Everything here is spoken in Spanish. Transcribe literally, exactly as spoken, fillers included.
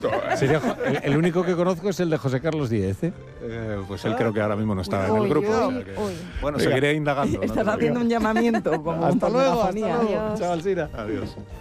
Sería, el, el único que conozco es el de José Carlos Díez, ¿eh? Eh, pues él creo que ahora mismo no está en Uy, el grupo. uy, o sea que, uy. bueno, Venga. seguiré indagando. Estás ¿no? haciendo un llamamiento como Hasta por luego, megafonía. hasta luego. Adiós. Chaval Sira. Adiós.